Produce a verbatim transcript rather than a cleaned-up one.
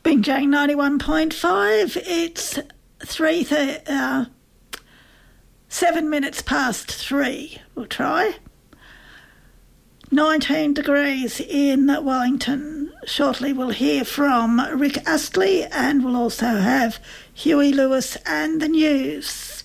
Binjang ninety-one point five. It's three th- uh, seven minutes past three. We'll try. nineteen degrees in Wellington. Shortly we'll hear from Rick Astley, and we'll also have Huey Lewis and the news.